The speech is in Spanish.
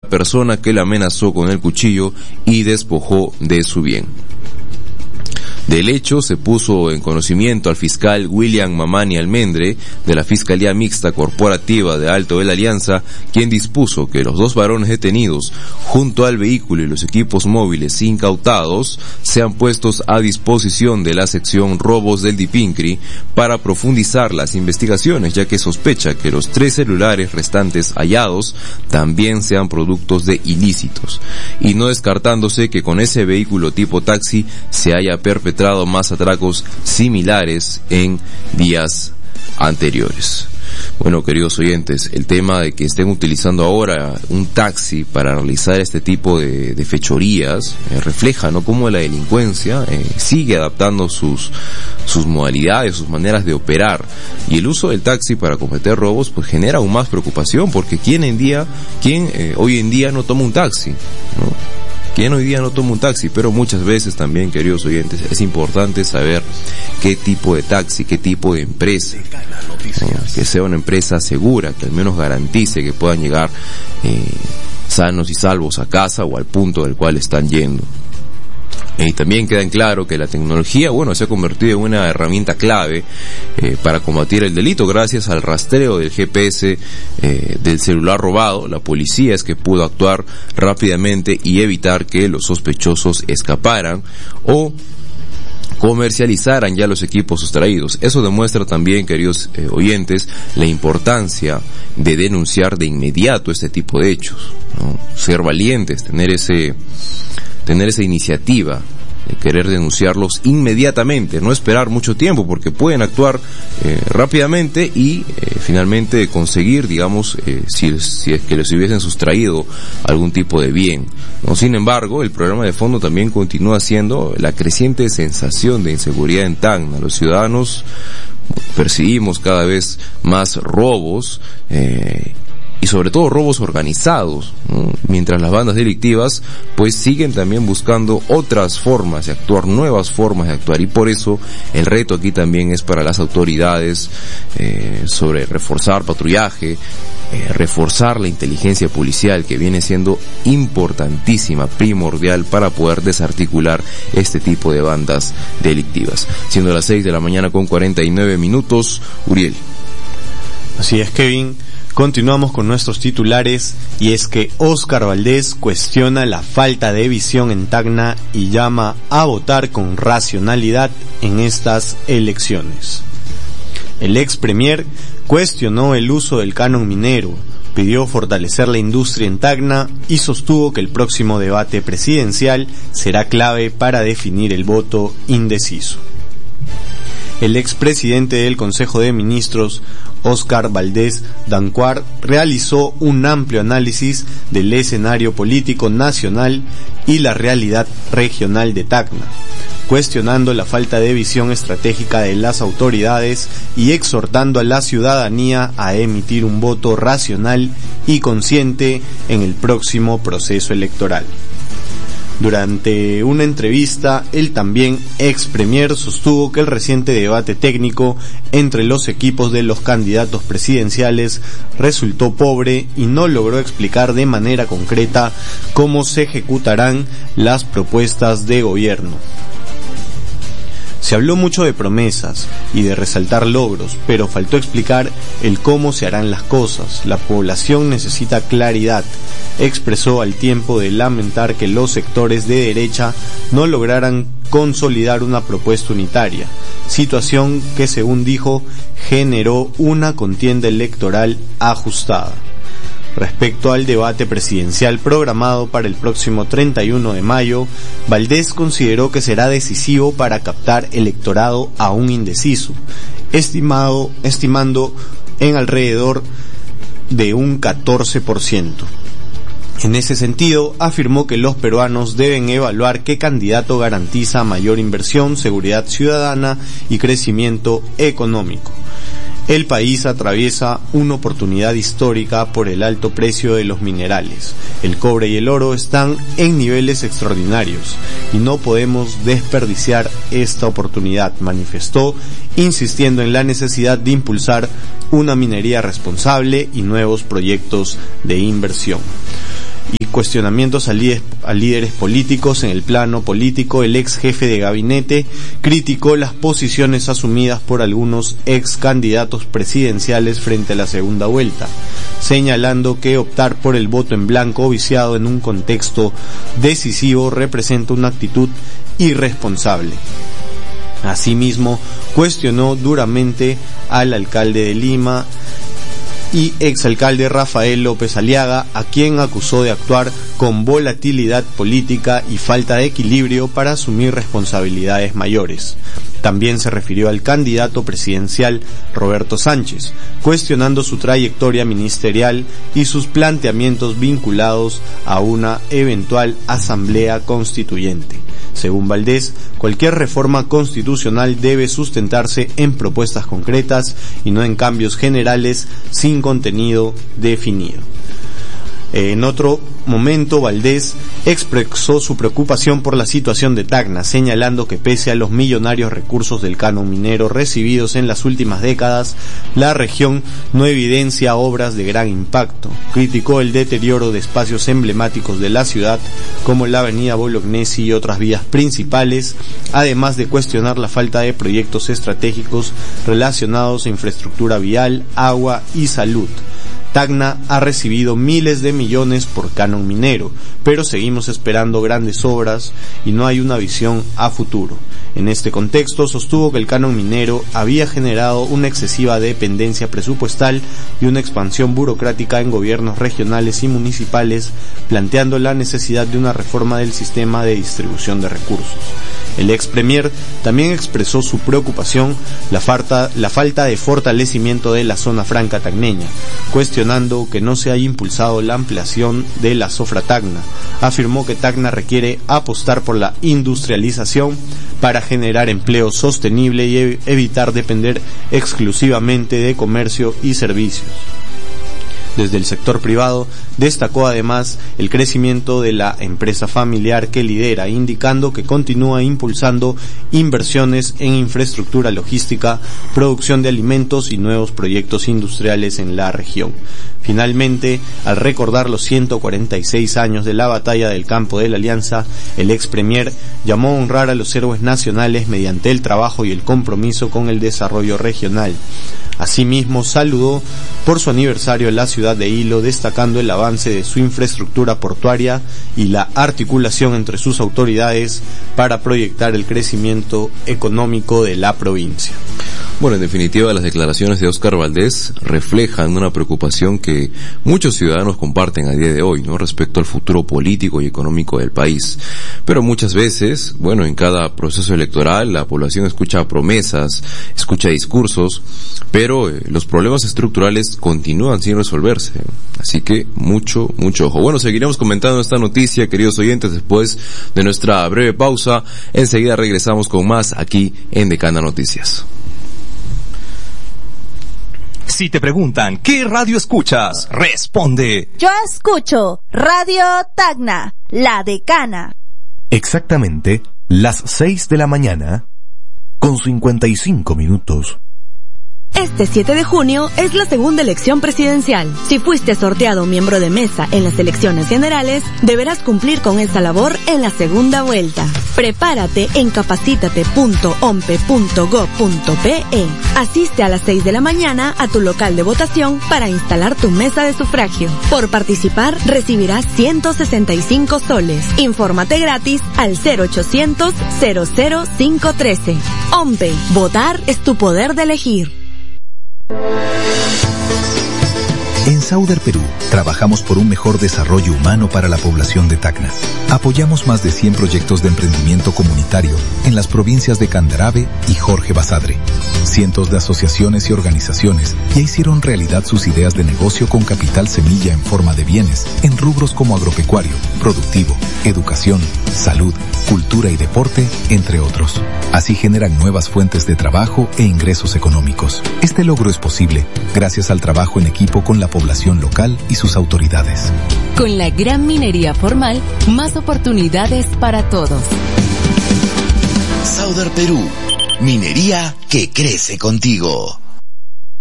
persona que le amenazó con el cuchillo y despojó de su bien. Del hecho se puso en conocimiento al fiscal William Mamani Almendre de la Fiscalía Mixta Corporativa de Alto de la Alianza, quien dispuso que los 2 varones detenidos junto al vehículo y los equipos móviles incautados sean puestos a disposición de la sección robos del Dipincri para profundizar las investigaciones, ya que sospecha que los 3 celulares restantes hallados también sean productos de ilícitos, y no descartándose que con ese vehículo tipo taxi se haya perpetrado más atracos similares en días anteriores. Bueno, queridos oyentes, el tema de que estén utilizando ahora un taxi para realizar este tipo de fechorías refleja, ¿no?, cómo la delincuencia sigue adaptando sus modalidades, sus maneras de operar, y el uso del taxi para cometer robos pues genera aún más preocupación, porque ¿quién hoy en día no toma un taxi, ¿no? ¿Quién hoy día no toma un taxi? Pero muchas veces también, queridos oyentes, es importante saber qué tipo de taxi, qué tipo de empresa, que sea una empresa segura, que al menos garantice que puedan llegar sanos y salvos a casa o al punto del cual están yendo. Y también queda en claro que la tecnología, se ha convertido en una herramienta clave para combatir el delito. Gracias al rastreo del GPS del celular robado, la policía es que pudo actuar rápidamente y evitar que los sospechosos escaparan o comercializaran ya los equipos sustraídos. Eso demuestra también, queridos oyentes, la importancia de denunciar de inmediato este tipo de hechos, ¿no? Ser valientes, tener esa iniciativa de querer denunciarlos inmediatamente, no esperar mucho tiempo, porque pueden actuar rápidamente y finalmente conseguir, si es que les hubiesen sustraído algún tipo de bien, ¿no? Sin embargo, el problema de fondo también continúa siendo la creciente sensación de inseguridad en Tacna. Los ciudadanos percibimos cada vez más robos, y sobre todo robos organizados, ¿no? Mientras las bandas delictivas pues siguen también buscando otras formas de actuar, nuevas formas de actuar, y por eso el reto aquí también es para las autoridades sobre reforzar patrullaje, reforzar la inteligencia policial, que viene siendo importantísima, primordial para poder desarticular este tipo de bandas delictivas. Siendo las 6 de la mañana con 49 minutos, Uriel. Así es, Kevin. Continuamos con nuestros titulares, y es que Óscar Valdés cuestiona la falta de visión en Tacna y llama a votar con racionalidad en estas elecciones. El ex premier cuestionó el uso del canon minero, pidió fortalecer la industria en Tacna y sostuvo que el próximo debate presidencial será clave para definir el voto indeciso. El expresidente del Consejo de Ministros, Óscar Valdés Dancuart, realizó un amplio análisis del escenario político nacional y la realidad regional de Tacna, cuestionando la falta de visión estratégica de las autoridades y exhortando a la ciudadanía a emitir un voto racional y consciente en el próximo proceso electoral. Durante una entrevista, el también ex premier sostuvo que el reciente debate técnico entre los equipos de los candidatos presidenciales resultó pobre y no logró explicar de manera concreta cómo se ejecutarán las propuestas de gobierno. Se habló mucho de promesas y de resaltar logros, pero faltó explicar el cómo se harán las cosas. La población necesita claridad, expresó al tiempo de lamentar que los sectores de derecha no lograran consolidar una propuesta unitaria, situación que, según dijo, generó una contienda electoral ajustada. Respecto al debate presidencial programado para el próximo 31 de mayo, Valdés consideró que será decisivo para captar electorado aún indeciso, estimando en alrededor de un 14%. En ese sentido, afirmó que los peruanos deben evaluar qué candidato garantiza mayor inversión, seguridad ciudadana y crecimiento económico. El país atraviesa una oportunidad histórica por el alto precio de los minerales. El cobre y el oro están en niveles extraordinarios y no podemos desperdiciar esta oportunidad, manifestó, insistiendo en la necesidad de impulsar una minería responsable y nuevos proyectos de inversión. Y cuestionamientos a líderes políticos. En el plano político, el ex jefe de gabinete criticó las posiciones asumidas por algunos ex candidatos presidenciales frente a la segunda vuelta, señalando que optar por el voto en blanco viciado en un contexto decisivo representa una actitud irresponsable. Asimismo, cuestionó duramente al alcalde de Lima y exalcalde Rafael López Aliaga, a quien acusó de actuar con volatilidad política y falta de equilibrio para asumir responsabilidades mayores. También se refirió al candidato presidencial Roberto Sánchez, cuestionando su trayectoria ministerial y sus planteamientos vinculados a una eventual asamblea constituyente. Según Valdés, cualquier reforma constitucional debe sustentarse en propuestas concretas y no en cambios generales sin contenido definido. En otro momento, Valdés expresó su preocupación por la situación de Tacna, señalando que pese a los millonarios recursos del canon minero recibidos en las últimas décadas, la región no evidencia obras de gran impacto. Criticó el deterioro de espacios emblemáticos de la ciudad, como la avenida Bolognesi y otras vías principales, además de cuestionar la falta de proyectos estratégicos relacionados a infraestructura vial, agua y salud. Tacna ha recibido miles de millones por canon minero, pero seguimos esperando grandes obras y no hay una visión a futuro. En este contexto, sostuvo que el canon minero había generado una excesiva dependencia presupuestal y una expansión burocrática en gobiernos regionales y municipales, planteando la necesidad de una reforma del sistema de distribución de recursos. El ex premier también expresó su preocupación la falta de fortalecimiento de la zona franca tacneña, cuestionando que no se haya impulsado la ampliación de la Zofra Tacna. Afirmó que Tacna requiere apostar por la industrialización para generar empleo sostenible y evitar depender exclusivamente de comercio y servicios. Desde el sector privado, destacó además el crecimiento de la empresa familiar que lidera, indicando que continúa impulsando inversiones en infraestructura logística, producción de alimentos y nuevos proyectos industriales en la región. Finalmente, al recordar los 146 años de la batalla del Campo de la Alianza, el ex premier llamó a honrar a los héroes nacionales mediante el trabajo y el compromiso con el desarrollo regional. Asimismo, saludó por su aniversario a la ciudad de Hilo, destacando el avance de su infraestructura portuaria y la articulación entre sus autoridades para proyectar el crecimiento económico de la provincia. Bueno, en definitiva, las declaraciones de Óscar Valdés reflejan una preocupación que muchos ciudadanos comparten a día de hoy, ¿no?, respecto al futuro político y económico del país. Pero muchas veces, bueno, en cada proceso electoral la población escucha promesas, escucha discursos, pero los problemas estructurales continúan sin resolverse. Así que mucho ojo. Bueno, seguiremos comentando esta noticia, queridos oyentes, después de nuestra breve pausa. Enseguida regresamos con más aquí en Decana Noticias. Si te preguntan, ¿qué radio escuchas? Responde. Yo escucho Radio Tacna, la Decana. Exactamente las 6 de la mañana, con 55 minutos. Este 7 de junio es la segunda elección presidencial. Si fuiste sorteado miembro de mesa en las elecciones generales, deberás cumplir con esta labor en la segunda vuelta. Prepárate en capacitate.ompe.go.pe. Asiste a las 6 de la mañana a tu local de votación para instalar tu mesa de sufragio. Por participar, recibirás 165 soles. Infórmate gratis al 0800 00513. OMPE. Votar es tu poder de elegir. En Sauder Perú, trabajamos por un mejor desarrollo humano para la población de Tacna. Apoyamos más de 100 proyectos de emprendimiento comunitario en las provincias de Candarave y Jorge Basadre. Cientos de asociaciones y organizaciones ya hicieron realidad sus ideas de negocio con capital semilla en forma de bienes en rubros como agropecuario, productivo, educación, salud, cultura y deporte, entre otros. Así generan nuevas fuentes de trabajo e ingresos económicos. Este logro es posible gracias al trabajo en equipo con la población local y sus autoridades. Con la gran minería formal, más oportunidades para todos. Sauder Perú, minería que crece contigo.